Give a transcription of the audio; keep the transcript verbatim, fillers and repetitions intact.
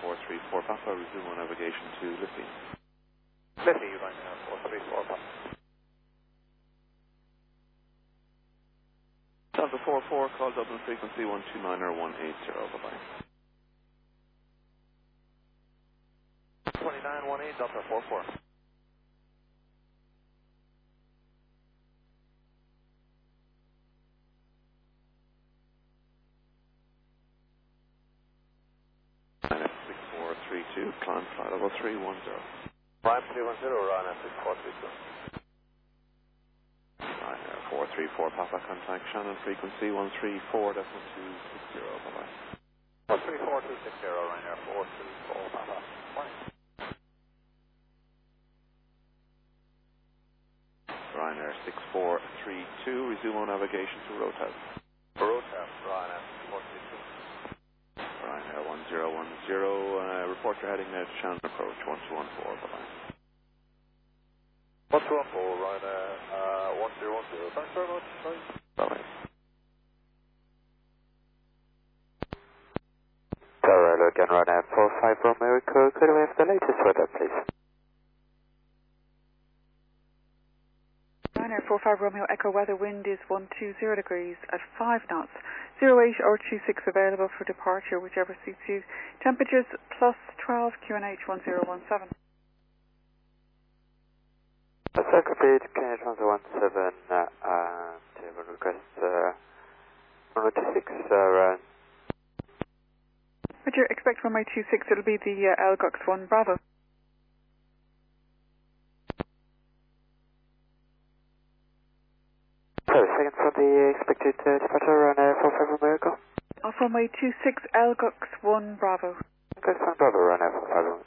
four three four Papa, resume on navigation to Liffey. Liffey, Ryanair four three four Papa. Delta four four, call Dublin frequency one two nine or one eight zero, bye-bye. twenty-nine one eight, Delta four four. six four three two, climb flight level three one zero. Climb three one zero, Ryanair six four three two. Ryanair four three four Papa, contact Shannon frequency one three four two six zero, bye-bye. one three four two six zero, Ryanair four three four Papa. Ryanair six four three two, resume on navigation to Rotas. Rotas, Ryanair six four three two. Ryanair one zero one zero, uh, report your heading now to Shannon approach one two one four, bye-bye. one two one four, Ryanair uh, one zero one zero. Thanks very much. Bye. Bye-bye. Tower again, Ryanair four five Romeo, could we have the latest weather, please? Ryanair four five Romeo Echo, weather wind is one two zero degrees at five knots. zero eight or two six available for departure, whichever suits you. Temperatures plus twelve, Q N H one zero one seven. That's a complete Q N H one zero one seven, uh, uh, table request, uh, one two six, uh, Would you expect from my two six, it'll be the uh, L G U X one Bravo. So, second for the expected uh, departure on uh, four five Romeo. Alpha Romeo two six, L G U X one Bravo. Good, Bravo, Ryanair four five Romeo.